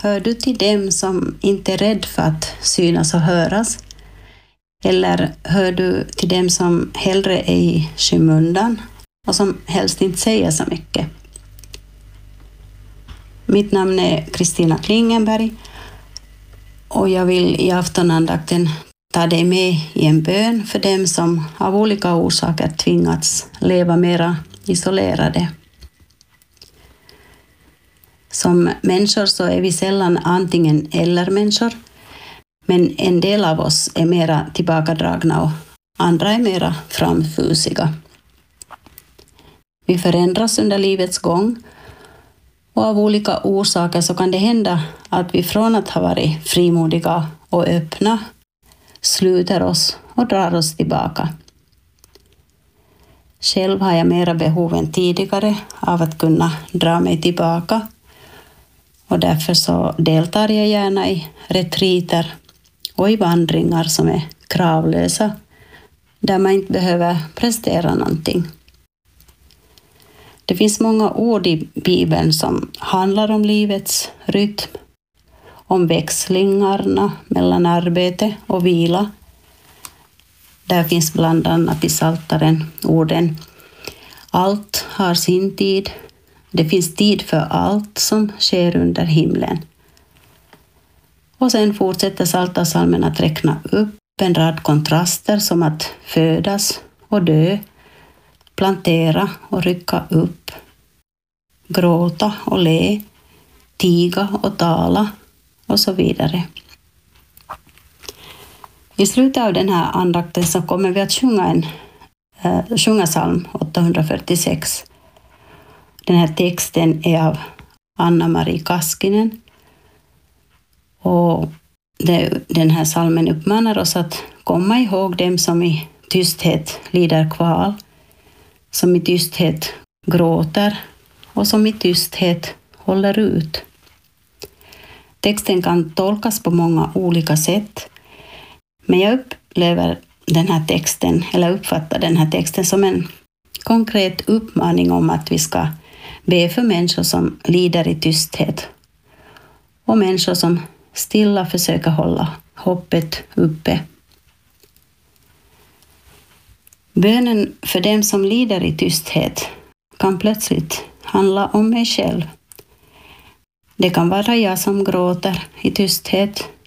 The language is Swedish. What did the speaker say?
hör du till dem som inte är rädd för att synas och höras? Eller hör du till dem som hellre är i skymundan och som helst inte säger så mycket? Mitt namn är Kristina Klingenberg och jag vill i aftonandakten ta dig med i en bön för dem som av olika orsaker tvingats leva mera isolerade. Som människor så är vi sällan antingen eller människor, men en del av oss är mera tillbakadragna och andra är mera framfusiga. Vi förändras under livets gång och av olika orsaker så kan det hända att vi från att ha varit frimodiga och öppna sluter oss och drar oss tillbaka. Själv har jag mera behov än tidigare av att kunna dra mig tillbaka och därför så deltar jag gärna i retriter och i vandringar som är kravlösa där man inte behöver prestera någonting. Det finns många ord i Bibeln som handlar om livets rytm, om växlingarna mellan arbete och vila. Där finns bland annat i Psaltaren orden: allt har sin tid, det finns tid för allt som sker under himlen. Och sen fortsätter Psaltarpsalmen att räkna upp en rad kontraster som att födas och dö, plantera och rycka upp, gråta och le, tiga och tala och så vidare. I slutet av den här andakten så kommer vi att sjunga psalm 846. Den här texten är av Anna-Marie Kaskinen och den här psalmen uppmanar oss att komma ihåg dem som i tysthet lider kval, som i tysthet gråter och som i tysthet håller ut. Texten kan tolkas på många olika sätt, men jag uppfattar den här texten som en konkret uppmaning om att vi ska be för människor som lider i tysthet och människor som stilla försöker hålla hoppet uppe. Bönen för dem som lider i tysthet kan plötsligt handla om mig själv. Det kan vara jag som gråter i tysthet